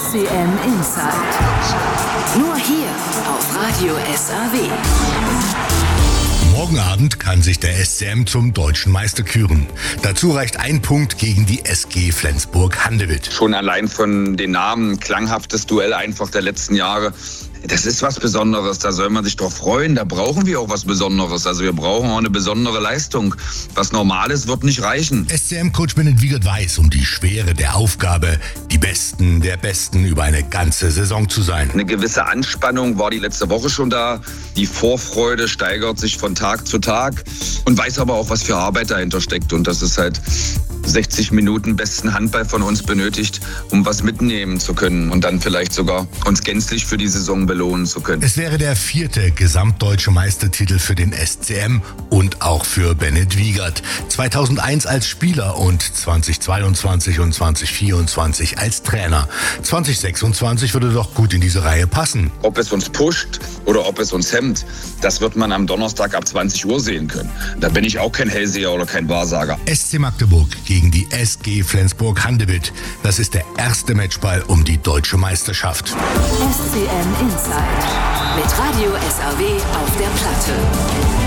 SCM Insight. Nur hier auf Radio SAW. Morgen Abend kann sich der SCM zum deutschen Meister küren. Dazu reicht ein Punkt gegen die SG Flensburg-Handewitt. Schon allein von den Namen, klanghaftes Duell einfach der letzten Jahre. Das ist was Besonderes, da soll man sich drauf freuen. Da brauchen wir auch was Besonderes. Also wir brauchen auch eine besondere Leistung. Was Normales wird nicht reichen. SCM-Coach Bennett Wiegert weiß um die Schwere der Aufgabe, die Besten der Besten über eine ganze Saison zu sein. Eine gewisse Anspannung war die letzte Woche schon da. Die Vorfreude steigert sich von Tag zu Tag und weiß aber auch, was für Arbeit dahinter steckt. Und das ist halt 60 Minuten besten Handball von uns benötigt, um was mitnehmen zu können und dann vielleicht sogar uns gänzlich für die Saison belohnen zu können. Es wäre der 4. gesamtdeutsche Meistertitel für den SCM und auch für Bennett Wiegert. 2001 als Spieler und 2022 und 2024 als Trainer. 2026 würde doch gut in diese Reihe passen. Ob es uns pusht oder ob es uns hemmt, das wird man am Donnerstag ab 20 Uhr sehen können. Da bin ich auch kein Hellseher oder kein Wahrsager. SC Magdeburg gegen die SG Flensburg-Handewitt. Das ist der erste Matchball um die deutsche Meisterschaft. SCM Insight mit Radio SAW auf der Platte.